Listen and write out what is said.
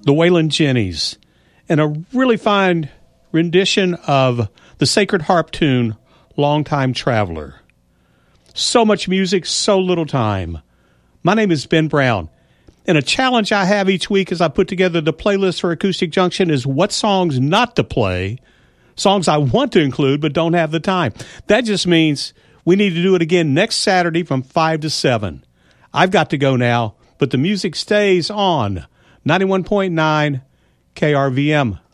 the Waylon Jennings, and a really fine rendition of the Sacred Harp tune, Long Time Traveler. So much music, so little time. My name is Ben Brown, and a challenge I have each week as I put together the playlist for Acoustic Junction is what songs not to play, songs I want to include but don't have the time. That just means we need to do it again next Saturday from 5 to 7. I've got to go now, but the music stays on 91.9 KRVM.